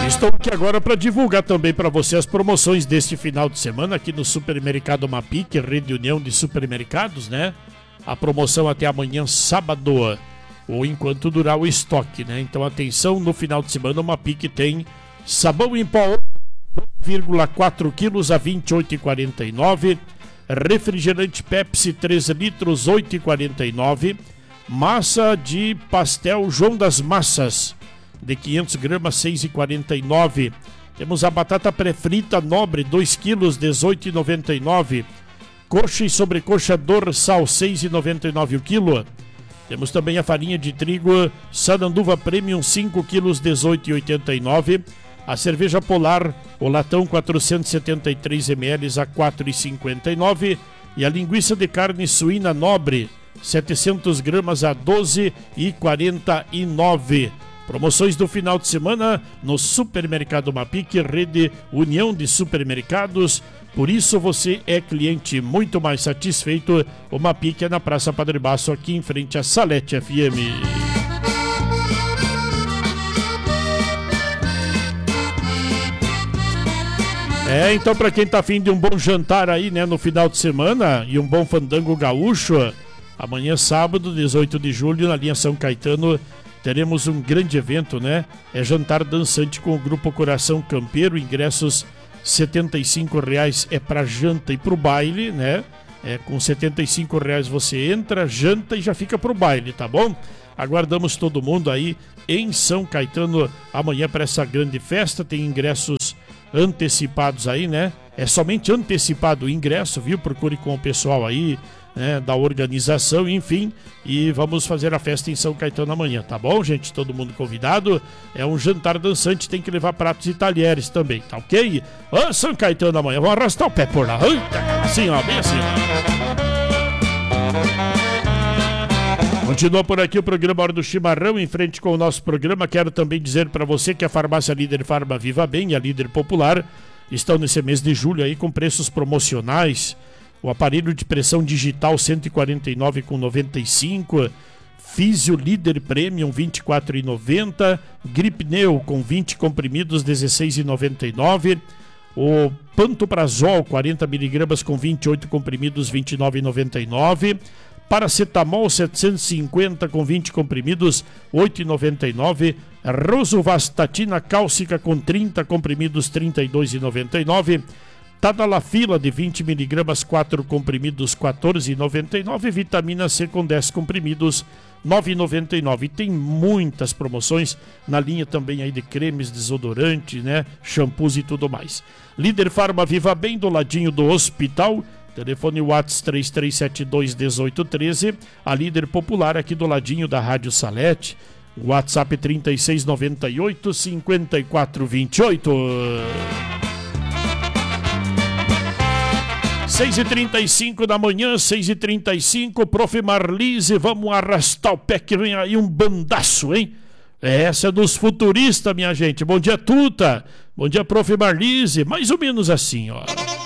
Estou aqui agora para divulgar também para você as promoções deste final de semana aqui no Supermercado Mapic, Rede União de Supermercados, né? A promoção até amanhã, sábado, ou enquanto durar o estoque, né? Então atenção, no final de semana o Mapic tem sabão em pó 1,4 quilos a R$ 28,49, refrigerante Pepsi 3 litros 8,49, massa de pastel João das Massas de 500 gramas 6,49. Temos a batata pré-frita Nobre 2 quilos 18,99. Coxa e sobrecoxa dorsal 6,99 o quilo. Temos também a farinha de trigo Sananduva Premium 5 quilos 18,89. A cerveja Polar, o latão 473 ml a 4,59. E a linguiça de carne suína Nobre 700 gramas a 12,49. Promoções do final de semana no Supermercado Mapic, Rede União de Supermercados. Por isso você é cliente muito mais satisfeito. O Mapic é na Praça Padre Baço, aqui em frente à Salete FM. Então para quem tá afim de um bom jantar aí, né, no final de semana e um bom fandango gaúcho, amanhã sábado, 18 de julho, na linha São Caetano, teremos um grande evento, né? É jantar dançante com o Grupo Coração Campeiro, ingressos R$75 é para janta e para o baile, né? Com R$75 você entra, janta e já fica para o baile, tá bom? Aguardamos todo mundo aí em São Caetano amanhã para essa grande festa. Tem ingressos antecipados aí, né? É somente antecipado o ingresso, viu? Procure com o pessoal aí, né, da organização, enfim, e vamos fazer a festa em São Caetano amanhã, tá bom, gente? Todo mundo convidado. É um jantar dançante, tem que levar pratos e talheres também, tá ok? Ô, São Caetano amanhã, vamos arrastar o pé por lá. Eita, assim, ó, bem assim, ó. Continua por aqui o programa Hora do Chimarrão, em frente com o nosso programa. Quero também dizer para você que a farmácia Líder Farma Viva Bem e a Líder Popular estão nesse mês de julho aí com preços promocionais. O aparelho de pressão digital R$ 149,95, Físio Líder Premium R$ 24,90, Gripneu com 20 comprimidos R$ 16,99, o Pantoprazol 40mg com 28 comprimidos R$ 29,99, Paracetamol 750 com 20 comprimidos R$ 8,99, Rosuvastatina cálcica com 30 comprimidos R$ 32,99, Tadalafila de 20mg 4 comprimidos R$ 14,99, vitamina C com 10 comprimidos R$ 9,99. Tem muitas promoções na linha também aí de cremes, desodorante, né, shampoos e tudo mais. Líder Farma Viva Bem, do ladinho do hospital. Telefone WhatsApp 33721813. A Líder Popular aqui do ladinho da Rádio Salete. WhatsApp 3698-5428. 6h35 da manhã, 6h35, Prof. Marlise, vamos arrastar o pé que vem aí um bandaço, hein? Essa é dos futuristas, minha gente. Bom dia, Tuta. Bom dia, Prof. Marlise. Mais ou menos assim, ó.